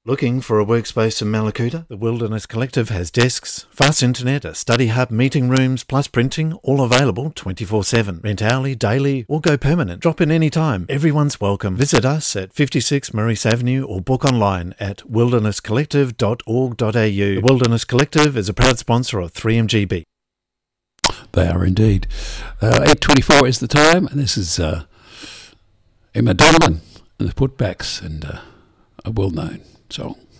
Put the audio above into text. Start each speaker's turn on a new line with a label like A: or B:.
A: Looking for a workspace in Mallacoota? The Wilderness Collective has desks, fast internet, a study hub, meeting rooms, plus printing, all available 24/7. Rent hourly, daily, or go permanent. Drop in any time. Everyone's welcome. Visit us at 56 Maurice Avenue or book online at wildernesscollective.org.au. The Wilderness Collective is a proud sponsor of 3MGB.
B: They are indeed. 8:24 is the time, and this is Emma Donovan and the Putbacks, and a well-known song.